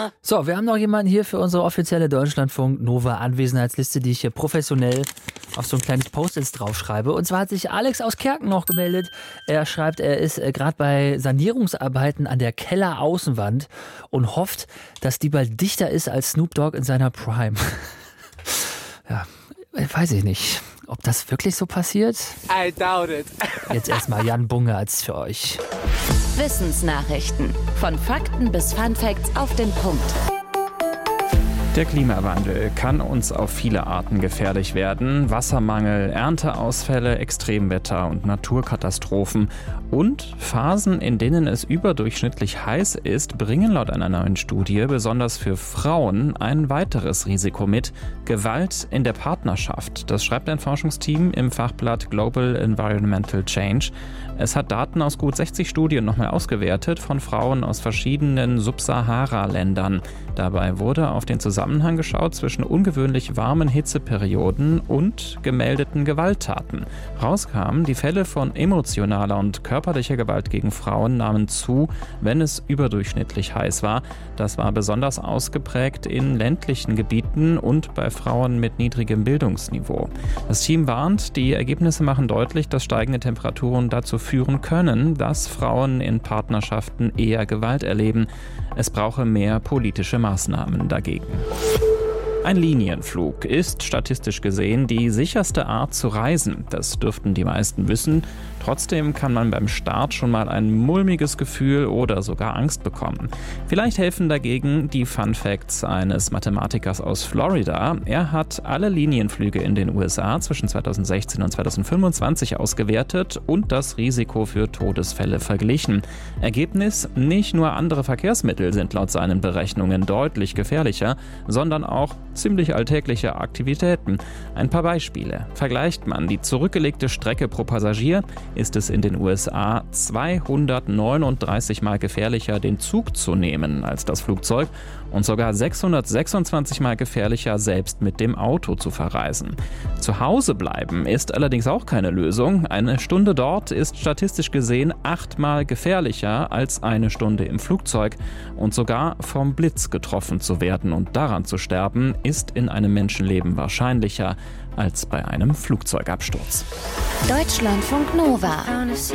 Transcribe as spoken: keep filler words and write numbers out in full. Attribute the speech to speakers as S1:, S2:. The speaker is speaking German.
S1: So, wir haben noch jemanden hier für unsere offizielle Deutschlandfunk Nova Anwesenheitsliste, die ich hier professionell auf so ein kleines Post-its draufschreibe. Und zwar hat sich Alex aus Kerken noch gemeldet. Er schreibt, er ist äh, gerade bei Sanierungsarbeiten an der Kelleraußenwand und hofft, dass die bald dichter ist als Snoop Dogg in seiner Prime. Ja, weiß ich nicht, ob das wirklich so passiert.
S2: I doubt it.
S1: Jetzt erstmal Jan Bungertz für euch.
S3: Wissensnachrichten. Von Fakten bis Funfacts auf den Punkt.
S4: Der Klimawandel kann uns auf viele Arten gefährlich werden. Wassermangel, Ernteausfälle, Extremwetter und Naturkatastrophen. Und Phasen, in denen es überdurchschnittlich heiß ist, bringen laut einer neuen Studie besonders für Frauen ein weiteres Risiko mit: Gewalt in der Partnerschaft. Das schreibt ein Forschungsteam im Fachblatt Global Environmental Change. Es hat Daten aus gut sechzig Studien nochmal ausgewertet von Frauen aus verschiedenen Subsahara-Ländern. Dabei wurde auf den Zusammenhang geschaut zwischen ungewöhnlich warmen Hitzeperioden und gemeldeten Gewalttaten. Rauskam, die Fälle von emotionaler und körperlicher Gewalt gegen Frauen nahmen zu, wenn es überdurchschnittlich heiß war. Das war besonders ausgeprägt in ländlichen Gebieten und bei Frauen mit niedrigem Bildungsniveau. Das Team warnt, die Ergebnisse machen deutlich, dass steigende Temperaturen dazu führen können, dass Frauen in Partnerschaften eher Gewalt erleben. Es brauche mehr politische Maßnahmen dagegen. Ein Linienflug ist statistisch gesehen die sicherste Art zu reisen. Das dürften die meisten wissen. Trotzdem kann man beim Start schon mal ein mulmiges Gefühl oder sogar Angst bekommen. Vielleicht helfen dagegen die Fun Facts eines Mathematikers aus Florida. Er hat alle Linienflüge in den U S A zwischen zweitausendsechzehn und zweitausendfünfundzwanzig ausgewertet und das Risiko für Todesfälle verglichen. Ergebnis: Nicht nur andere Verkehrsmittel sind laut seinen Berechnungen deutlich gefährlicher, sondern auch ziemlich alltägliche Aktivitäten. Ein paar Beispiele. Vergleicht man die zurückgelegte Strecke pro Passagier, ist es in den U S A zweihundertneununddreißig Mal gefährlicher, den Zug zu nehmen, als das Flugzeug und sogar sechshundertsechsundzwanzig Mal gefährlicher, selbst mit dem Auto zu verreisen. Zu Hause bleiben ist allerdings auch keine Lösung. Eine Stunde dort ist statistisch gesehen achtmal gefährlicher als eine Stunde im Flugzeug. Und sogar vom Blitz getroffen zu werden und daran zu sterben, ist in einem Menschenleben wahrscheinlicher als bei einem Flugzeugabsturz.
S3: Deutschlandfunk Nova.